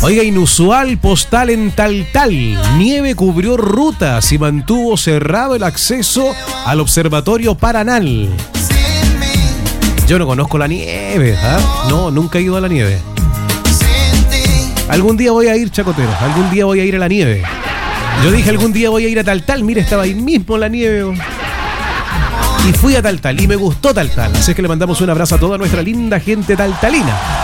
Oiga, inusual postal en Taltal. Nieve cubrió rutas y mantuvo cerrado el acceso al observatorio Paranal. Yo no conozco la nieve, ¿ah? No, nunca he ido a la nieve. Algún día voy a ir, chacotero. Algún día voy a ir a la nieve. Yo dije algún día voy a ir a Taltal. Mira, estaba ahí mismo la nieve. Y fui a Taltal y me gustó Taltal. Así que le mandamos un abrazo a toda nuestra linda gente taltalina.